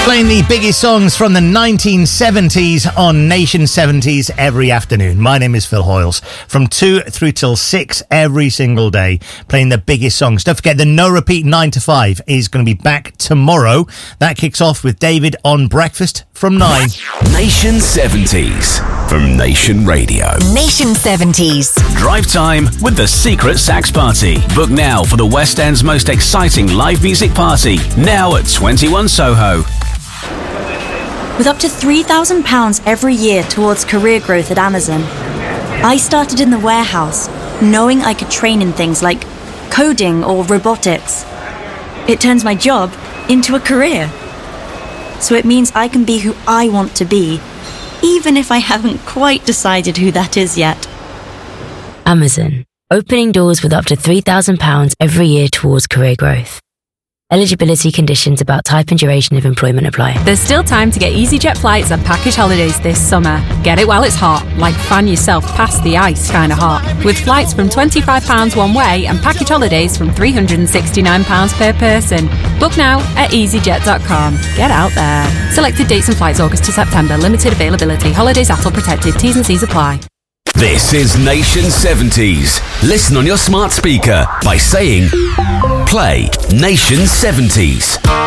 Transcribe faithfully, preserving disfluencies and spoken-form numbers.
Playing the biggest songs from the nineteen seventies on Nation seventies every afternoon. My name is Phil Hoyles. From two through till six every single day, playing the biggest songs. Don't forget, the No Repeat nine to five is going to be back tomorrow. That kicks off with David on Breakfast from nine. Nation seventies from Nation Radio. Nation seventies. Drive time with the Secret Sax Party. Book now for the West End's most exciting live music party. Now at twenty-one Soho. With up to three thousand pounds every year towards career growth at Amazon, I started in the warehouse, knowing I could train in things like coding or robotics. It turns my job into a career. So it means I can be who I want to be, even if I haven't quite decided who that is yet. Amazon, opening doors with up to three thousand pounds every year towards career growth. Eligibility conditions about type and duration of employment apply. There's still time to get EasyJet flights and package holidays this summer. Get it while it's hot, like fan yourself past the ice kind of hot. With flights from twenty-five pounds one way and package holidays from three hundred sixty-nine pounds per person. Book now at easyjet dot com. Get out there. Selected dates and flights August to September. Limited availability. Holidays A T L protected. T's and C's apply. This is Nation seventies. Listen on your smart speaker by saying, play Nation seventies.